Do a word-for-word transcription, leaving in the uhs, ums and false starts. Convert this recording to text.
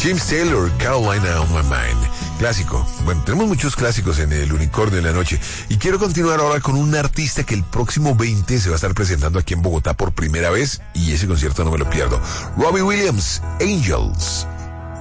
James Taylor, Carolina on My Mind. Clásico. Bueno, tenemos muchos clásicos en el Unicornio de la Noche. Y quiero continuar ahora con un artista que el próximo veinte se va a estar presentando aquí en Bogotá por primera vez. Y ese concierto no me lo pierdo. Robbie Williams, Angels.